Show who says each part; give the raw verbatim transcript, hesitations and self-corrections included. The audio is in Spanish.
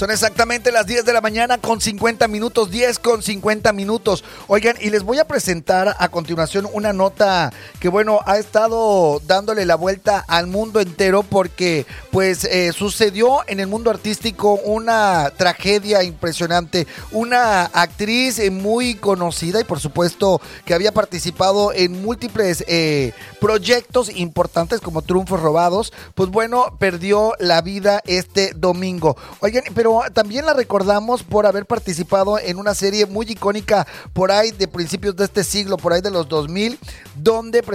Speaker 1: Son exactamente las diez de la mañana con cincuenta minutos, diez con cincuenta minutos. Oigan, y les voy a presentar a continuación una nota que, bueno, ha estado dándole la vuelta al mundo entero porque, pues, eh, sucedió en el mundo artístico una tragedia impresionante. Una actriz eh, muy conocida y, por supuesto, que había participado en múltiples eh, proyectos importantes como Triunfos Robados, pues, bueno, perdió la vida este domingo. Oigan, pero también la recordamos por haber participado en una serie muy icónica por ahí de principios de este siglo, por ahí de los dos mil, donde